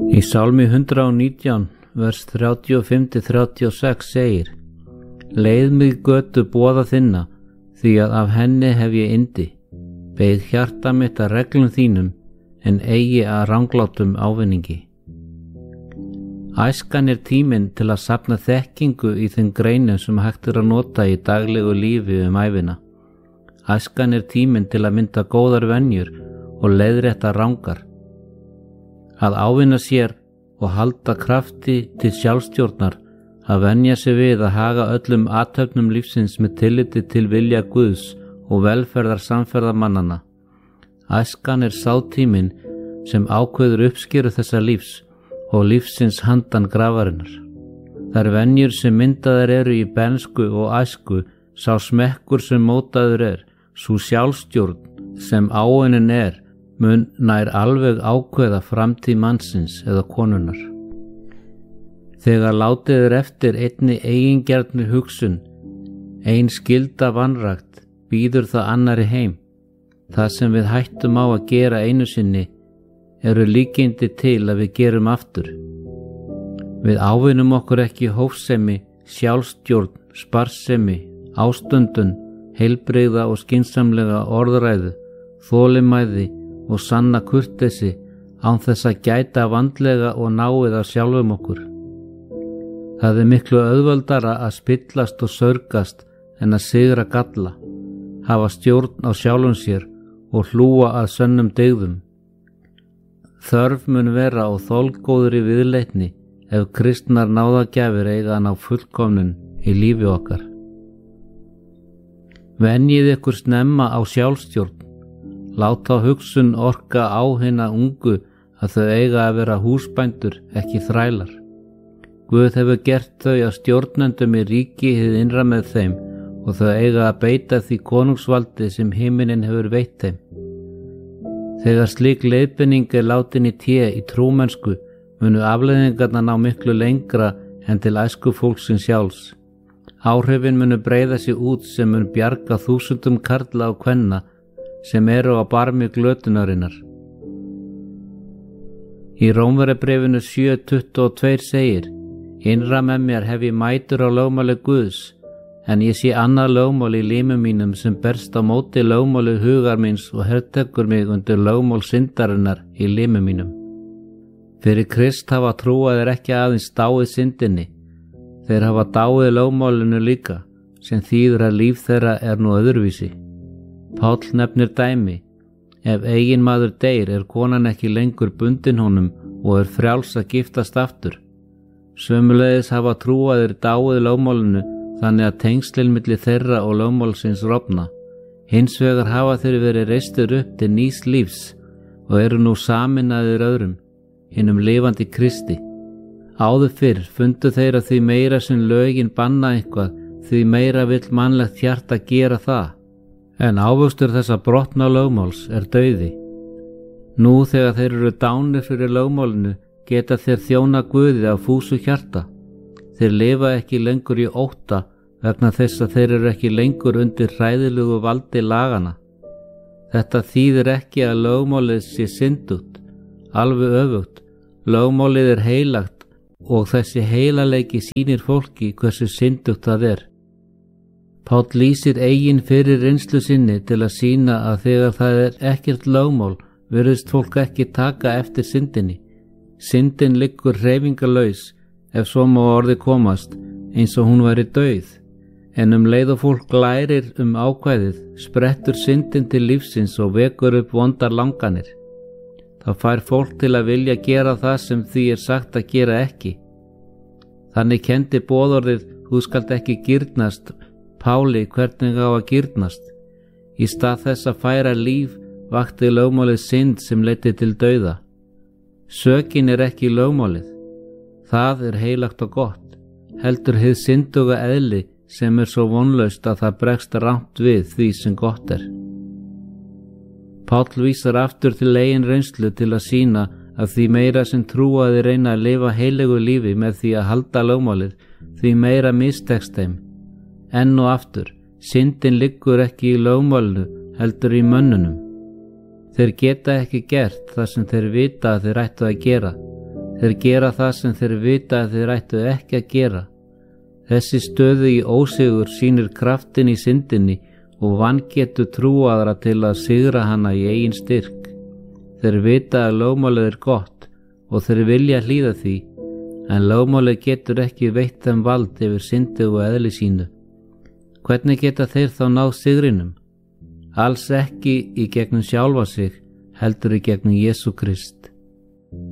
Í Sálmi 119, vers 35-36 segir: Leið mig götu boða þinna, því að af henni hef ég yndi. Beið hjarta mitt að reglum þínum, en eigi að ranglátum ávinningi. Æskan tíminn til að safna þekkingu í þeim greinum sem hægt að nota í daglegu lífi ævina. Æskan tíminn til að mynda góðar venjur og leiðrétta rangar. Að ávinna sér og halda krafti til sjálfstjórnar, að venja sig við að haga öllum athöfnum lífsins með tilliti til vilja Guðs og velferðar samferðamannanna. Æskan sá tíminn sem ákveður uppskeru þessa lífs og lífsins handan grafarinnar. Þær venjur sem myndaðar eru í bernsku og æsku, sá smekkur sem mótaður sú sjálfstjórn sem áunin mun nær alveg ákveða framtíð mannsins eða konunnar. Þegar látið eftir einni eigingjarnri hugsun, ein skylda vanrækt, býður það annari heim. Það sem við hættum á að gera einu sinni eru líkindi til að við gerum aftur. Við ávinnum okkur ekki hófsemi, sjálfstjórn, sparsemi, ástundun, heilbrigða og skynsamlega orðræðu, þolinmæði og sanna kurteisi án þess að gæta vandlega og náið af sjálfum okkur. Það miklu auðveldara að spillast og saurgast en að sigra galla, hafa stjórn á sjálfum sér og hlúa að sönnum dygðum. Þörf mun vera á þolgóðri viðleitni ef kristnar náðagjafir eiga að ná fullkomnun í lífi okkar. Venjið ykkur snemma á sjálfstjórn. Láta hugsun orka á hina ungu að þau eiga að vera húsbændur, ekki þrælar. Guð hefur gert þau að stjórnendum í ríki hið innra með þeim og þau eiga að beita því konungsvaldi sem himinin hefur veitt þeim. Þegar slík leiðbeining látin í té í trúmennsku, munu afleiðingarnar ná miklu lengra en til æsku fólksins sjálfs. Áhrifin munu breiða sig út sem mun bjarga þúsundum karla og kvenna sem eru á barmi glötunarinnar. Í Rómverjabréfinu 7:22 segir: Innra með mér hef ég mætur á lögmáli Guðs, en ég sé annað lögmál í límum mínum sem berst á móti lögmáli hugar míns og hertekur mig undir lögmál syndarinnar í límum mínum. Fyrir Krist hafa trúaðir ekki aðeins dáið syndinni, þeir hafa dáið lögmálinu líka, sem þýðir að líf þeirra nú öðruvísi. Páll nefnir dæmi: ef eiginmaður deyr konan ekki lengur bundin honum og frjáls að giftast aftur. Sömuleiðis hafa trúaðir dáið lögmálinu þannig að tengslin milli þeirra og lögmálsins rofna. Hins vegar hafa þeir verið reistir upp til nýs lífs og eru nú saminaðir öðrum, hinum lifandi Kristi. Áður fyrr fundu þeir að því meira sem lögin banna eitthvað, því meira vill mannlegt hjarta gera það. En ávöxtur þessa brotna lögmáls dauði. Nú þegar þeir eru dánir fyrir lögmálinu, geta þeir þjóna Guði af fúsu hjarta. Þeir lifa ekki lengur í ótta vegna þess að þeir eru ekki lengur undir hræðilegu valdi lagana. Þetta þýðir ekki að lögmálið sé syndugt, alveg öfugt. Lögmálið heilagt og þessi heilaleiki sýnir fólki hversu syndugt það Páll lýsir eigin fyrir reynslu sinni til að sýna að þegar það ekkert lögmál, virðist fólk ekki taka eftir syndinni. Syndin liggur hreyfingarlaus, ef svo má orði komast, eins og hún væri dauð. En leið og fólk lærir ákvæðið, sprettur syndin til lífsins og vekur upp vondar langanir. Það fær fólk til að vilja gera það sem því sagt að gera ekki. Þannig kendi boðorðið: þú skalt ekki girnast, Páli hvernig á að girnast. Í stað þess að færa líf vakti lögmálið synd sem leiddi til dauða. Sökin ekki lögmálið. Það heilagt og gott, heldur hið synduga eðli sem svo vonlaust að það bregst rangt við því sem gott Páll vísar aftur til eigin reynslu til að sýna að því meira sem trúaði reyna að lifa heilegu lífi með því að halda lögmálið, því meira mistekst þeim. Enn og aftur, syndin liggur ekki í lögmálinu, heldur í mönnunum. Þeir geta ekki gert það sem þeir vita að þeir ættu að gera. Þeir gera það sem þeir vita að þeir ættu ekki að gera. Þessi stöðu í ósigur sýnir kraftin í syndinni og vangetu trúaðra til að sigra hana í eigin styrk. Þeir vita að lögmálið er gott og þeir vilja hlýða því, en lögmálið getur ekki veitt þeim vald yfir syndi og eðli sínu. Hvernig geta þeir þá náð sigrinum? Alls ekki í gegnum sjálfa sig, heldur í gegnum Jesú Krist.